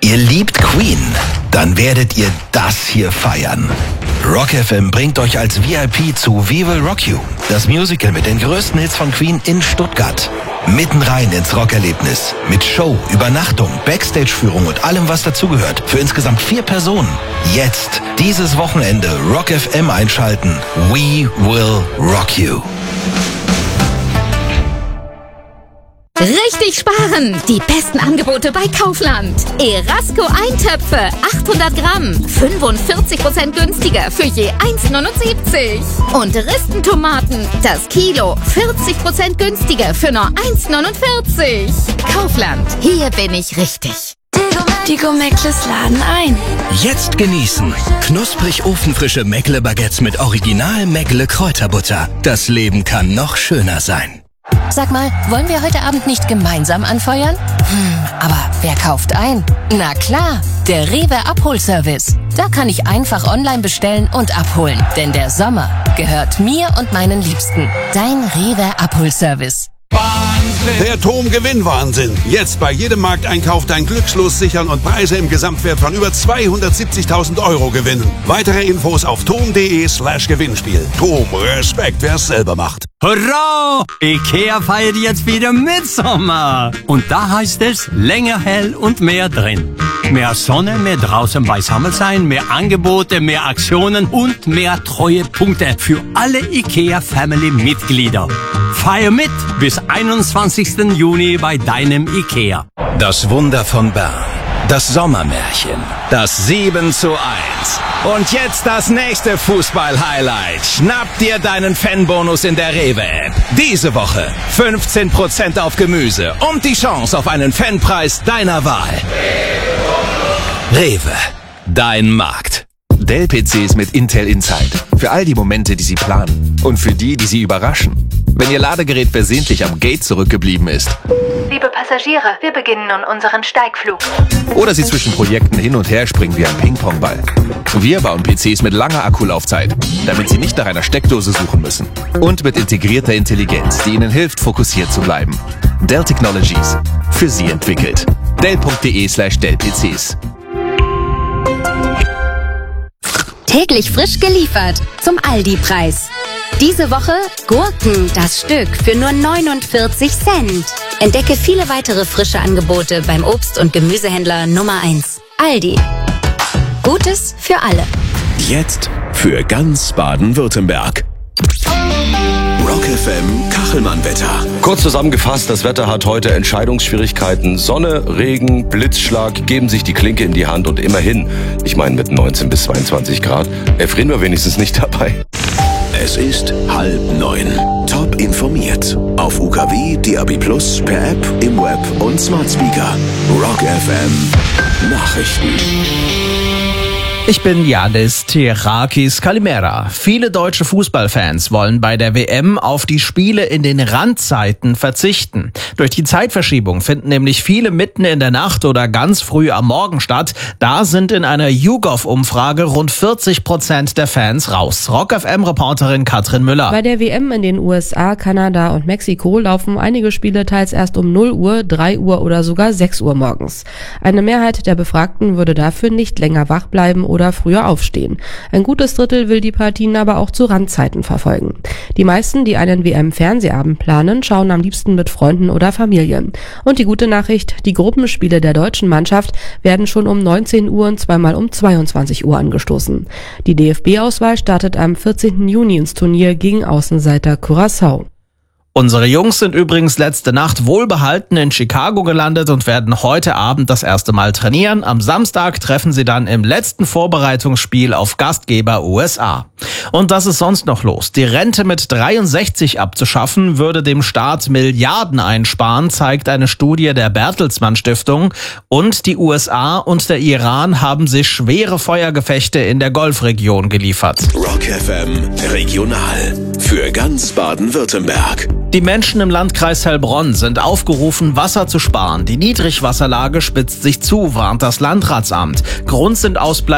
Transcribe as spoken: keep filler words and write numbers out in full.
Ihr liebt Queen? Dann werdet ihr das hier feiern. Rock F M bringt euch als V I P zu We Will Rock You, das Musical mit den größten Hits von Queen in Stuttgart. Mitten rein ins Rockerlebnis. Mit Show, Übernachtung, Backstage-Führung und allem, was dazugehört. Für insgesamt vier Personen. Jetzt, dieses Wochenende, Rock F M einschalten. We Will Rock You. Richtig sparen! Die besten Angebote bei Kaufland. Erasco Eintöpfe, achthundert Gramm, fünfundvierzig Prozent günstiger für je eins neunundsiebzig. Und Ristentomaten, das Kilo, vierzig Prozent günstiger für nur eins neunundvierzig. Kaufland, hier bin ich richtig. Die Go-Meckles laden ein. Jetzt genießen. Knusprig ofenfrische Meckle-Baguettes mit Original Meckle Kräuterbutter. Das Leben kann noch schöner sein. Sag mal, wollen wir heute Abend nicht gemeinsam anfeuern? Hm, aber wer kauft ein? Na klar, der Rewe Abholservice. Da kann ich einfach online bestellen und abholen. Denn der Sommer gehört mir und meinen Liebsten. Dein Rewe Abholservice. Der Tom-Gewinn-Wahnsinn. Jetzt bei jedem Markteinkauf dein Glückslos sichern und Preise im Gesamtwert von über zweihundertsiebzigtausend Euro gewinnen. Weitere Infos auf tom.de slash Gewinnspiel. Tom, Respekt, wer es selber macht. Hurra! Ikea feiert jetzt wieder Mitsommer. Und da heißt es länger hell und mehr drin. Mehr Sonne, mehr draußen beisammen sein, mehr Angebote, mehr Aktionen und mehr Treuepunkte für alle Ikea-Family-Mitglieder. Feier mit bis einundzwanzigsten Juni bei deinem Ikea. Das Wunder von Bern. Das Sommermärchen. Das sieben zu eins. Und jetzt das nächste Fußball-Highlight. Schnapp dir deinen Fanbonus in der Rewe-App. Diese Woche fünfzehn Prozent auf Gemüse und die Chance auf einen Fanpreis deiner Wahl. Rewe. Dein Markt. Dell-P Cs mit Intel Inside. Für all die Momente, die Sie planen. Und für die, die Sie überraschen. Wenn Ihr Ladegerät versehentlich am Gate zurückgeblieben ist. Liebe Passagiere, wir beginnen nun unseren Steigflug. Oder Sie zwischen Projekten hin und her springen wie ein Ping-Pong-Ball. Wir bauen P Cs mit langer Akkulaufzeit, damit Sie nicht nach einer Steckdose suchen müssen. Und mit integrierter Intelligenz, die Ihnen hilft, fokussiert zu bleiben. Dell Technologies. Für Sie entwickelt. Dell.de slash Dell-PCs. Täglich frisch geliefert zum Aldi-Preis. Diese Woche Gurken, das Stück, für nur neunundvierzig Cent. Entdecke viele weitere frische Angebote beim Obst- und Gemüsehändler Nummer eins. Aldi. Gutes für alle. Jetzt für ganz Baden-Württemberg. Rock F M Kachelmann-Wetter. Kurz zusammengefasst, das Wetter hat heute Entscheidungsschwierigkeiten. Sonne, Regen, Blitzschlag geben sich die Klinke in die Hand und immerhin, ich meine mit neunzehn bis zweiundzwanzig Grad, erfrieren wir wenigstens nicht dabei. Es ist halb neun. Top informiert. Auf U K W, D A B Plus, per App, im Web und Smart Speaker. Rock F M Nachrichten. Ich bin Yadis Terakis Kalimera. Viele deutsche Fußballfans wollen bei der W M auf die Spiele in den Randzeiten verzichten. Durch die Zeitverschiebung finden nämlich viele mitten in der Nacht oder ganz früh am Morgen statt. Da sind in einer YouGov-Umfrage rund vierzig Prozent der Fans raus. Rock F M-Reporterin Katrin Müller. Bei der W M in den U S A, Kanada und Mexiko laufen einige Spiele teils erst um null Uhr, drei Uhr oder sogar sechs Uhr morgens. Eine Mehrheit der Befragten würde dafür nicht länger wach bleiben oder oder früher aufstehen. Ein gutes Drittel will die Partien aber auch zu Randzeiten verfolgen. Die meisten, die einen W M-Fernsehabend planen, schauen am liebsten mit Freunden oder Familie. Und die gute Nachricht, die Gruppenspiele der deutschen Mannschaft werden schon um neunzehn Uhr und zweimal um zweiundzwanzig Uhr angestoßen. Die D F B-Auswahl startet am vierzehnten Juni ins Turnier gegen Außenseiter Curaçao. Unsere Jungs sind übrigens letzte Nacht wohlbehalten in Chicago gelandet und werden heute Abend das erste Mal trainieren. Am Samstag treffen sie dann im letzten Vorbereitungsspiel auf Gastgeber U S A. Und was ist sonst noch los? Die Rente mit dreiundsechzig abzuschaffen, würde dem Staat Milliarden einsparen, zeigt eine Studie der Bertelsmann Stiftung. Und die U S A und der Iran haben sich schwere Feuergefechte in der Golfregion geliefert. Rock F M Regional. Für ganz Baden-Württemberg. Die Menschen im Landkreis Heilbronn sind aufgerufen, Wasser zu sparen. Die Niedrigwasserlage spitzt sich zu, warnt das Landratsamt. Grund sind Ausbleibende